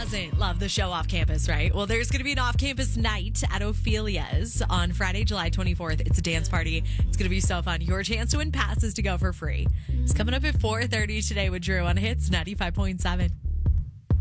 doesn't love the show off campus, right? Well, there's going to be an off-campus night at Ophelia's on Friday, July 24th. It's a dance party. It's going to be so fun. Your chance to win passes to go for free. It's coming up at 4:30 today with Drew on Hits 95.7.